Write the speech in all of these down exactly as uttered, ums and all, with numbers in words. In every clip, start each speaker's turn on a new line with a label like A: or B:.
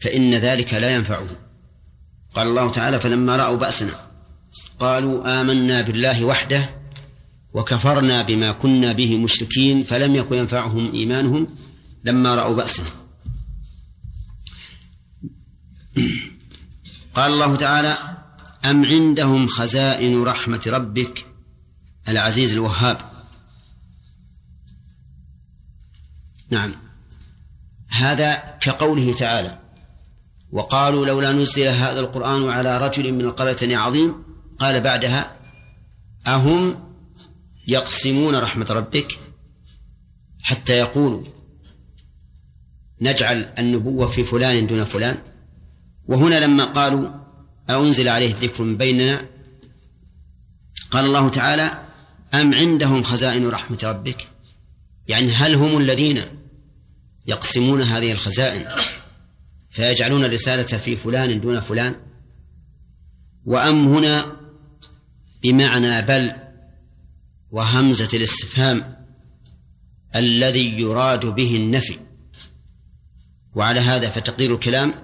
A: فإن ذلك لا ينفعه. قال الله تعالى: فلما رأوا بأسنا قالوا آمنا بالله وحده وكفرنا بما كنا به مشركين فلم يكن ينفعهم إيمانهم لما رأوا بأسنا. قال الله تعالى: أم عندهم خزائن رحمة ربك العزيز الوهاب. نعم، هذا كقوله تعالى: وقالوا لولا نزل هذا القرآن على رجل من القريتين عظيم. قال بعدها: أهم يقسمون رحمة ربك حتى يقولوا نجعل النبوة في فلان دون فلان. وهنا لما قالوا أنزل عليه الذكر من بيننا قال الله تعالى: أم عندهم خزائن رحمة ربك، يعني هل هم الذين يقسمون هذه الخزائن فيجعلون الرسالة في فلان دون فلان؟ وأم هنا بمعنى بل، وهمزة الاستفهام الذي يراد به النفي. وعلى هذا فتقدير الكلام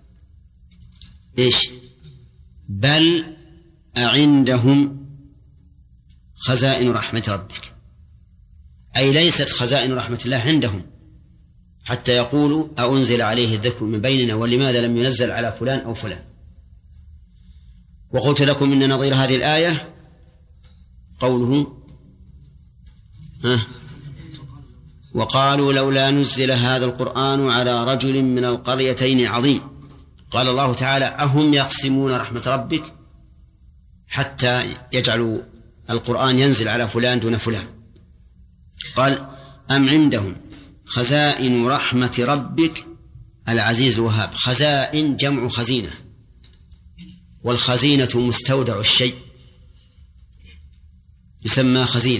A: إيش؟ بل أعندهم خزائن رحمة ربك، أي ليست خزائن رحمة الله عندهم حتى يقولوا أنزل عليه الذكر من بيننا ولماذا لم ينزل على فلان أو فلان. وقلت لكم إن نظير هذه الآية قوله: ها وقالوا لولا نزل هذا القرآن على رجل من القريتين عظيم. قال الله تعالى: أهم يقسمون رحمة ربك حتى يجعلوا القرآن ينزل على فلان دون فلان. قال: أم عندهم خزائن رحمة ربك العزيز الوهاب. خزائن جمع خزينة، والخزينة مستودع الشيء يسمى خزينة.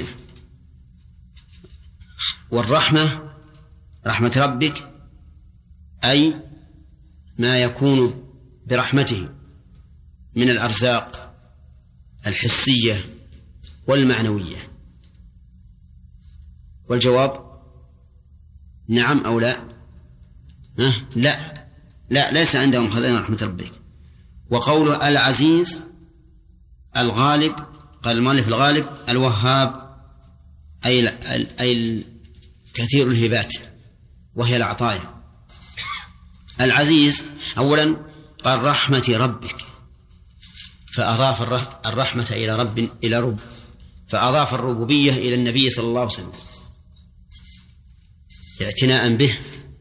A: والرحمة رحمة ربك أي ما يكون برحمته من الأرزاق الحسية والمعنوية. والجواب نعم أو لا؟ أه؟ لا لا ليس عندهم خزائن رحمة ربك. وقوله العزيز الغالب، قال المؤلف الغالب الوهاب أي أي كثير الهبات وهي العطايا. العزيز أولا قال رحمة ربك، فأضاف الرحمة إلى رب إلى رب فأضاف الربوبية إلى النبي صلى الله عليه وسلم اعتناء به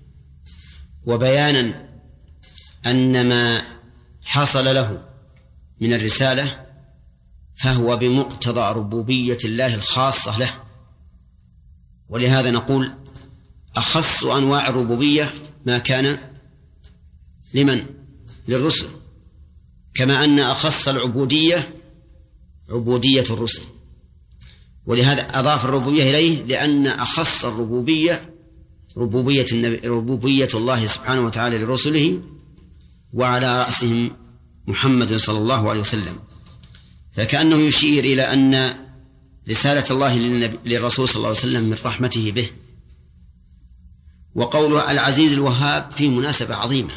A: وبيانا أن ما حصل له من الرسالة فهو بمقتضى ربوبية الله الخاصة له. ولهذا نقول أخص أنواع الربوبية ما كان لمن؟ للرسل، كما أن أخص العبودية عبودية الرسل. ولهذا أضاف الربوبية إليه لأن أخص الربوبية ربوبية, النبي ربوبية الله سبحانه وتعالى لرسله، وعلى رأسهم محمد صلى الله عليه وسلم. فكأنه يشير إلى أن رسالة الله للرسول صلى الله عليه وسلم من رحمته به. وقوله العزيز الوهاب فيه مناسبة عظيمة.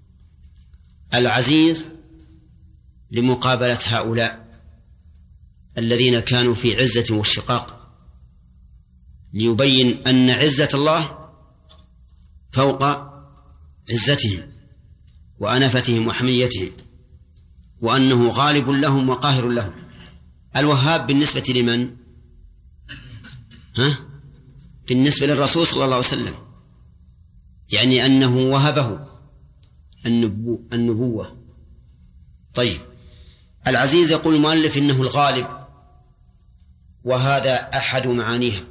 A: العزيز لمقابلة هؤلاء الذين كانوا في عزة واشتقاق، ليبين أن عزة الله فوق عزتهم وأنفتهم وحميتهم، وأنه غالب لهم وقاهر لهم. الوهاب بالنسبة لمن؟ ها؟ بالنسبة للرسول صلى الله عليه وسلم، يعني أنه وهبه النبو النبوة. طيب، العزيز يقول المؤلف إنه الغالب، وهذا أحد معانيها،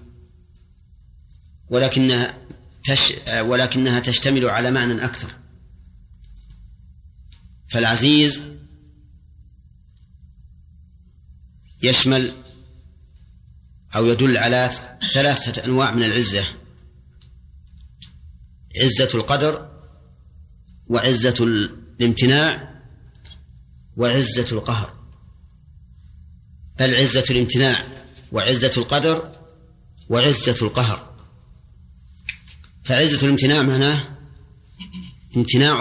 A: ولكنها تش ولكنها تشتمل على معنى أكثر. فالعزيز يشمل أو يدل على ثلاثة أنواع من العزة: عزة القدر، وعزة الامتناع، وعزة القهر. بل عزة الامتناع وعزة القدر وعزة القهر. فعزة الامتناع معناه امتناع